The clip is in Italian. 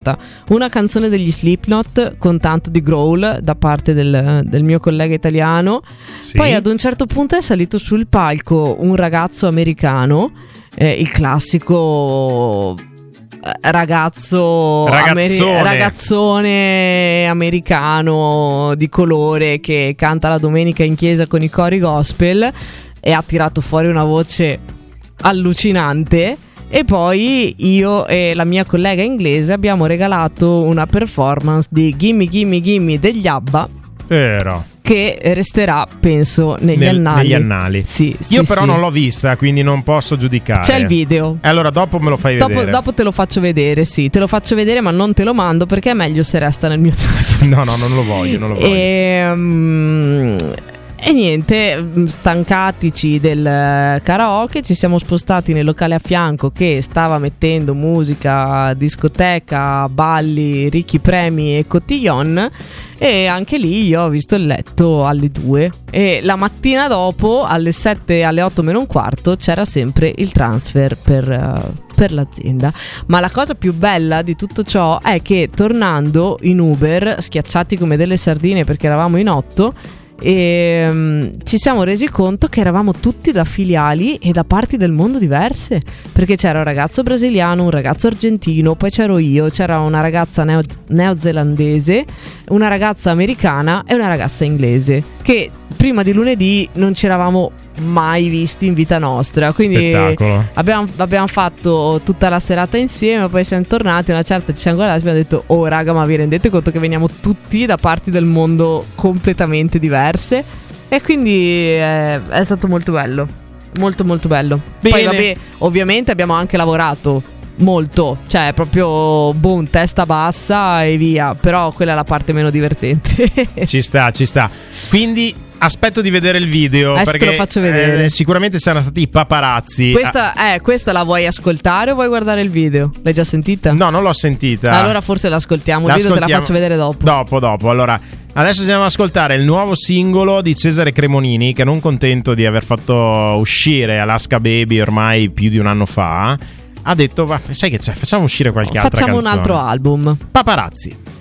ascolta una canzone degli Slipknot con tanto di growl da parte del mio collega italiano. Sì. Poi ad un certo punto è salito sul palco un ragazzo americano, il classico ragazzone americano di colore che canta la domenica in chiesa con i cori gospel, e ha tirato fuori una voce allucinante. E poi io e la mia collega inglese abbiamo regalato una performance di Gimme Gimme Gimme degli ABBA, vero, che resterà penso negli annali. Sì, io però non l'ho vista, quindi non posso giudicare. C'è il video. E allora dopo me lo fai vedere. Dopo te lo faccio vedere, sì, te lo faccio vedere, ma non te lo mando perché è meglio se resta nel mio telefono. No, non lo voglio. E niente, stancatici del karaoke, ci siamo spostati nel locale a fianco che stava mettendo musica, discoteca, balli, ricchi premi e cotillon, e anche lì io ho visto il letto alle 2 e la mattina dopo alle 7, alle 8 meno un quarto c'era sempre il transfer per l'azienda. Ma la cosa più bella di tutto ciò è che tornando in Uber, schiacciati come delle sardine perché eravamo in 8, e ci siamo resi conto che eravamo tutti da filiali e da parti del mondo diverse, perché c'era un ragazzo brasiliano, un ragazzo argentino, poi c'ero io, c'era una ragazza neozelandese, una ragazza americana e una ragazza inglese, che prima di lunedì non ci eravamo mai visti in vita nostra, quindi abbiamo fatto tutta la serata insieme, poi siamo tornati, una certa ci siamo guardati e abbiamo detto: oh raga, ma vi rendete conto che veniamo tutti da parti del mondo completamente diverse? E quindi è stato molto bello, molto molto bello. Bene. Poi vabbè, ovviamente abbiamo anche lavorato molto, cioè proprio boom, testa bassa e via, però quella è la parte meno divertente. Ci sta. Quindi aspetto di vedere il video, adesso perché te lo faccio vedere. Sicuramente saranno stati i paparazzi. Questa la vuoi ascoltare o vuoi guardare il video? L'hai già sentita? No, non l'ho sentita. Allora forse l'ascoltiamo. Il video te la faccio vedere dopo. Dopo. Allora, adesso andiamo ad ascoltare il nuovo singolo di Cesare Cremonini, che non contento di aver fatto uscire Alaska Baby ormai più di un anno fa, ha detto: sai che c'è, facciamo uscire qualche altra canzone. Facciamo un altro album. Paparazzi.